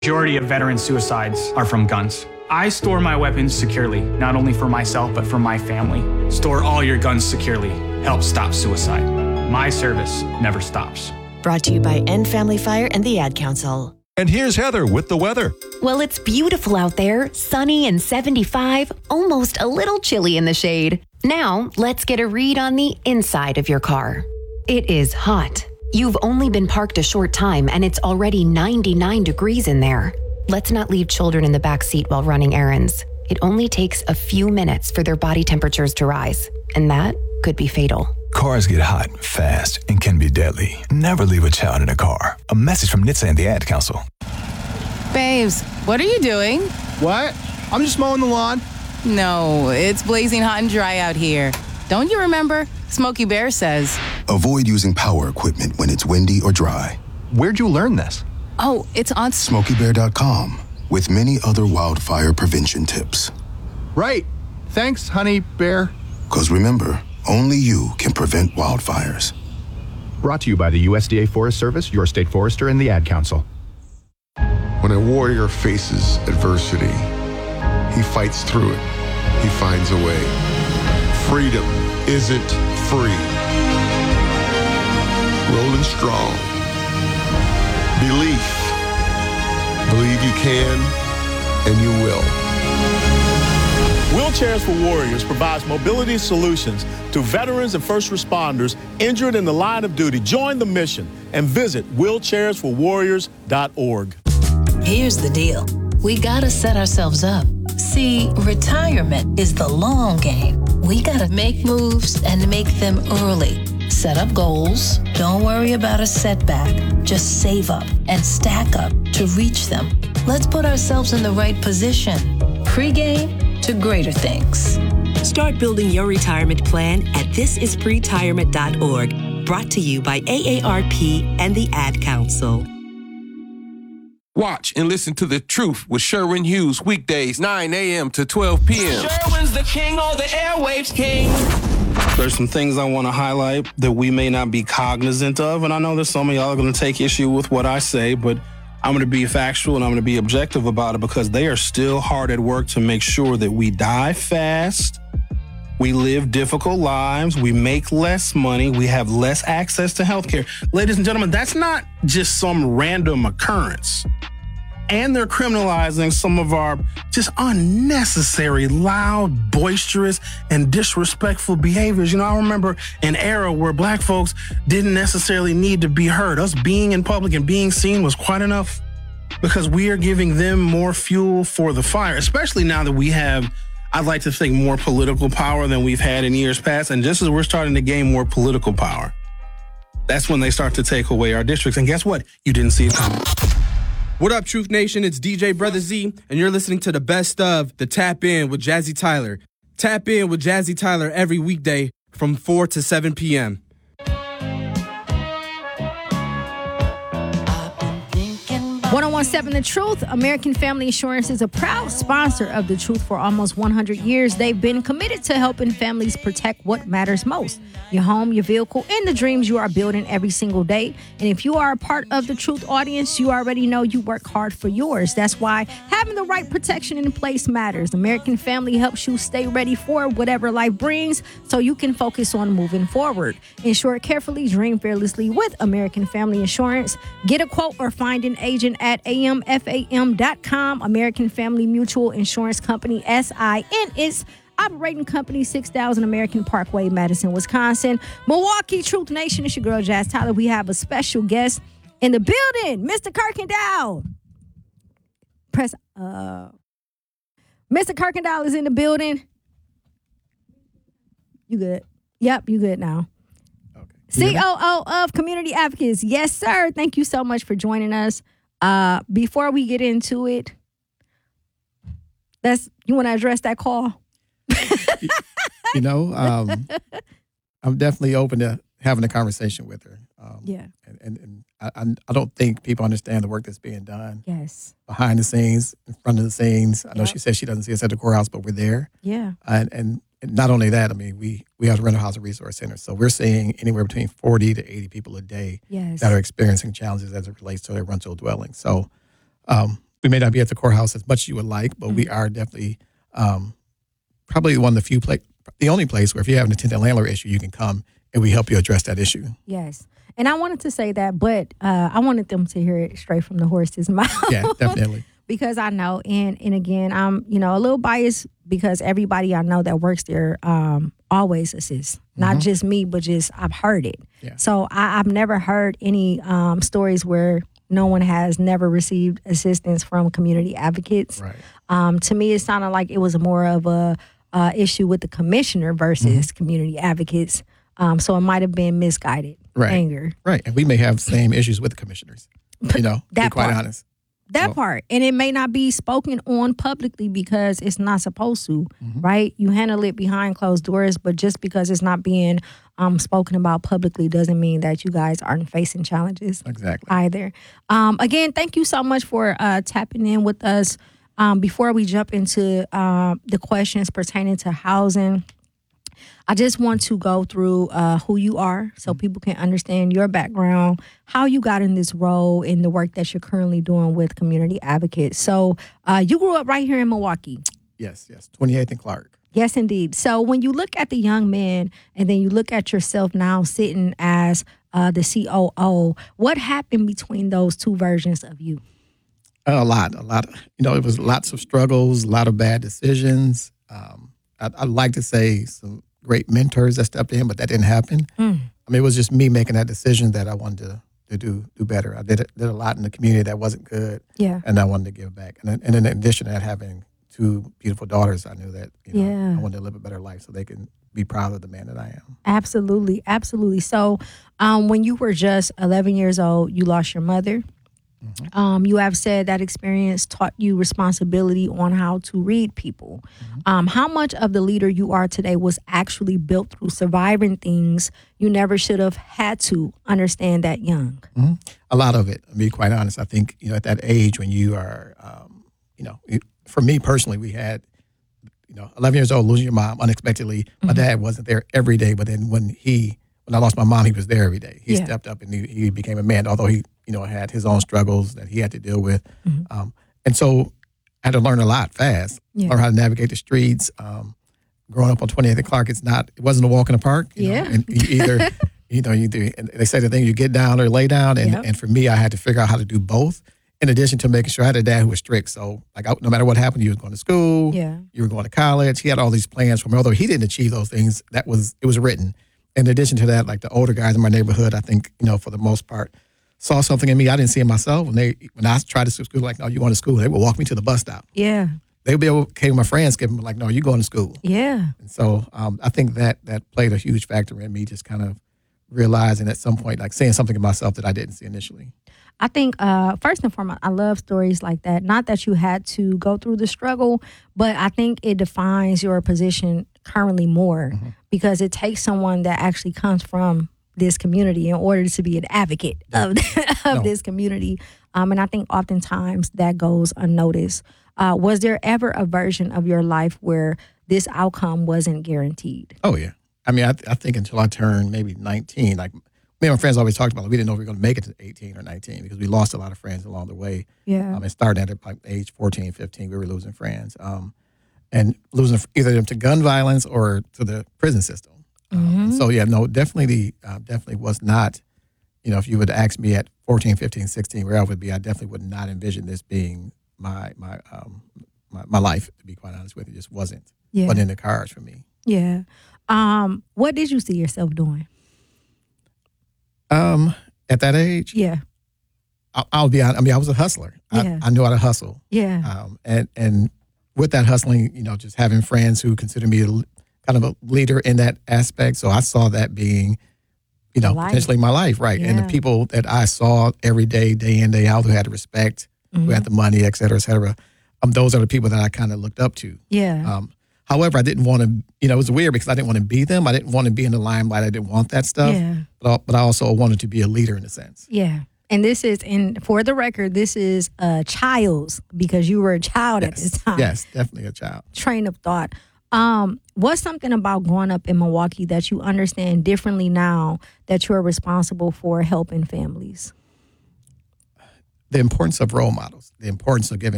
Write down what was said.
Majority of veteran suicides are from guns. I store my weapons securely, not only for myself, but for my family. Store all your guns securely. Help stop suicide. My service never stops. Brought to you by End Family Fire and the Ad Council. And here's Heather with the weather. Well, it's beautiful out there, sunny and 75, almost a little chilly in the shade. Now, let's get a read on the inside of your car. It is hot. You've only been parked a short time and it's already 99 degrees in there. Let's not leave children in the back seat while running errands. It only takes a few minutes for their body temperatures to rise, and that could be fatal. Cars get hot, fast, and can be deadly. Never leave a child in a car. A message from NHTSA and the Ad Council. Babes, what are you doing? What? I'm just mowing the lawn. No, it's blazing hot and dry out here. Don't you remember? Smokey Bear says. Avoid using power equipment when it's windy or dry. Where'd you learn this? Oh, it's on SmokeyBear.com with many other wildfire prevention tips. Right. Thanks, honey bear. 'Cause remember, only you can prevent wildfires. Brought to you by the USDA Forest Service, your state forester, and the Ad Council. When a warrior faces adversity, he fights through it. He finds a way. Freedom isn't free. Rolling strong. Belief. Believe you can, and you will. Wheelchairs for Warriors provides mobility solutions to veterans and first responders injured in the line of duty. Join the mission and visit wheelchairsforwarriors.org. Here's the deal. We gotta set ourselves up. See, retirement is the long game. We gotta make moves and make them early. Set up goals. Don't worry about a setback. Just save up and stack up to reach them. Let's put ourselves in the right position. Pre-game to greater things. Start building your retirement plan at thisispretirement.org. Brought to you by AARP and the Ad Council. Watch and listen to The Truth with Sherwin Hughes weekdays 9 a.m. to 12 p.m. Sherwin's the king of the airwaves king. There's some things I want to highlight that we may not be cognizant of, and I know that some of y'all are going to take issue with what I say, but I'm going to be factual and I'm going to be objective about it because they are still hard at work to make sure that we die fast, we live difficult lives, we make less money, we have less access to healthcare. Ladies and gentlemen, that's not just some random occurrence. And they're criminalizing some of our just unnecessary, loud, boisterous, and disrespectful behaviors. You know, I remember an era where black folks didn't necessarily need to be heard. Us being in public and being seen was quite enough because we are giving them more fuel for the fire, especially now that we have, I'd like to think, more political power than we've had in years past. And just as we're starting to gain more political power, that's when they start to take away our districts. And guess what? You didn't see it coming. What up, Truth Nation? It's DJ Brother Z, and you're listening to the best of the Tap In with Jazzy Tyler. Tap In with Jazzy Tyler every weekday from 4 to 7 p.m. 1017 The Truth. American Family Insurance is a proud sponsor of The Truth for almost 100 years. They've been committed to helping families protect what matters most: your home, your vehicle, and the dreams you are building every single day. And if you are a part of the Truth audience, you already know you work hard for yours. That's why having the right protection in place matters. American Family helps you stay ready for whatever life brings so you can focus on moving forward. Insure carefully, dream fearlessly with American Family Insurance. Get a quote or find an agent at amfam.com. American Family Mutual Insurance Company, SIN, is operating company 6000 American Parkway, Madison, Wisconsin. Milwaukee Truth Nation, it's your girl Jazz Tyler. We have a special guest in the building, Mr. Kirkendall. Mr. Kirkendall is in the building. You good? Yep, you good now. Okay. COO of Community Advocates. Yes, sir. Thank you so much for joining us. Before we get into it, you want to address that call? I'm definitely open to having a conversation with her. Yeah. And I don't think people understand the work that's being done. Yes. Behind the scenes, in front of the scenes. I know she says she doesn't see us at the courthouse, but we're there. Yeah. And not only that, I mean, we have the Rental Housing Resource Center. So we're seeing anywhere between 40 to 80 people a day that are experiencing challenges as it relates to their rental dwelling. So we may not be at the courthouse as much as you would like, but we are definitely probably one of the only place where if you have an tenant landlord issue, you can come and we help you address that issue. Yes. And I wanted to say that, but I wanted them to hear it straight from the horse's mouth. Yeah, definitely. Because I know, and again, I'm, a little biased because everybody I know that works there always assists. Not just me, but just I've heard it. Yeah. So I've never heard any stories where no one has never received assistance from community advocates. Right. To me, it sounded like it was more of a issue with the commissioner versus community advocates. So it might have been misguided anger. Right. And we may have same issues with the commissioners, to be quite honest. That part. And it may not be spoken on publicly because it's not supposed to, right? You handle it behind closed doors, but just because it's not being spoken about publicly doesn't mean that you guys aren't facing challenges either. Again, thank you so much for tapping in with us. Before we jump into the questions pertaining to housing, I just want to go through who you are so people can understand your background, how you got in this role, and the work that you're currently doing with community advocates. So you grew up right here in Milwaukee. Yes, 28th and Clark. Yes, indeed. So when you look at the young man and then you look at yourself now sitting as the COO, what happened between those two versions of you? A lot. It was lots of struggles, a lot of bad decisions. I'd like to say some great mentors that stepped in, but that didn't happen. I mean, it was just me making that decision that I wanted to do better. I did a lot in the community that wasn't good, and I wanted to give back. And in addition to that, having two beautiful daughters, I knew that I wanted to live a better life so they can be proud of the man that I am. Absolutely. So when you were just 11 years old, you lost your mother. You have said that experience taught you responsibility on how to read people. How much of the leader you are today was actually built through surviving things you never should have had to understand that young? A lot of it, to be quite honest. I think, at that age when you are, for me personally, we had, 11 years old, losing your mom unexpectedly. My dad wasn't there every day, but then when I lost my mom, he was there every day. He stepped up and he became a man, although he, had his own struggles that he had to deal with. And so I had to learn a lot fast, learn how to navigate the streets. Growing up on 28th and Clark, it wasn't a walk in the park. You know, and you do, and they say the thing, you get down or lay down. And for me, I had to figure out how to do both. In addition to making sure I had a dad who was strict. So no matter what happened, you was going to school, you were going to college. He had all these plans for me, although he didn't achieve those things. It was written. In addition to that, like the older guys in my neighborhood, I think, for the most part, saw something in me I didn't see in myself. When I tried to school, like, no, you going to school, they would walk me to the bus stop. Yeah. They would be okay with my friends, giving me like, no, you're going to school. Yeah. And so I think that played a huge factor in me just kind of realizing at some point, like seeing something in myself that I didn't see initially. I think, first and foremost, I love stories like that. Not that you had to go through the struggle, but I think it defines your position currently more because it takes someone that actually comes from this community in order to be an advocate of this community. And I think oftentimes that goes unnoticed. Was there ever a version of your life where this outcome wasn't guaranteed? Oh, yeah. I mean, I think until I turned maybe 19, like, me and my friends always talked about, we didn't know if we were going to make it to 18 or 19 because we lost a lot of friends along the way. Yeah. And starting at like age 14, 15, we were losing friends. And losing either them to gun violence or to the prison system. So, definitely was not, if you would ask me at 14, 15, 16, where I would be, I definitely would not envision this being my life, to be quite honest with you. It just wasn't in the cards for me. Yeah. What did you see yourself doing? At that age? Yeah. I'll be honest. I mean, I was a hustler. I knew how to hustle. Yeah. And with that hustling, just having friends who consider me kind of a leader in that aspect. So I saw that being, potentially my life, right? Yeah. And the people that I saw every day, day in, day out, who had the respect, who had the money, et cetera, those are the people that I kind of looked up to. Yeah. However, I didn't want to, it was weird because I didn't want to be them. I didn't want to be in the limelight. I didn't want that stuff. Yeah. But I also wanted to be a leader in a sense. Yeah. And for the record, this is a child's, because you were a child at this time. Yes, definitely a child. Train of thought. What's something about growing up in Milwaukee that you understand differently now that you're responsible for helping families? The importance of role models, the importance of giving